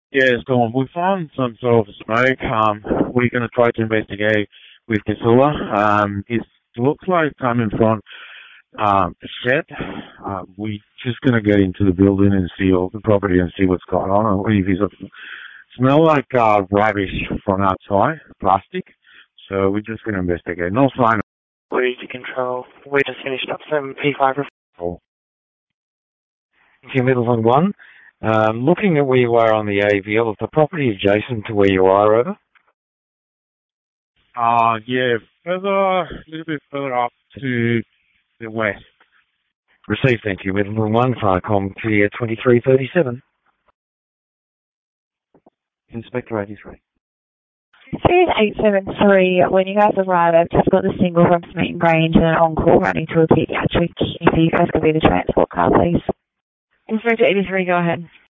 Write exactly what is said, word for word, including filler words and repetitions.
Yeah, Storm. We found some sort of smoke. Um, we're going to try to investigate with Casilla. Um, it looks like coming from um, a shed. Uh, we're just going to get into the building and see all the property and see what's going on. If it's a smell like uh, rubbish from outside, plastic. So we're just going to investigate. No sign. Ready to control. We just finished up some P five referral. Okay, Middleton one. Um, looking at where you are on the A V L, is the property adjacent to where you are, over? Uh, yeah, further, a little bit further up to the west. Received, thank you. Middleton one, Farcom clear twenty-three thirty-seven. Inspector eighty-three. Series eight seven three, when you guys arrive, I've just got the single from Smeaton Grange and an on-call running to a pediatric. If you guys could be the transport car, please. Inspector eighty-three, go ahead.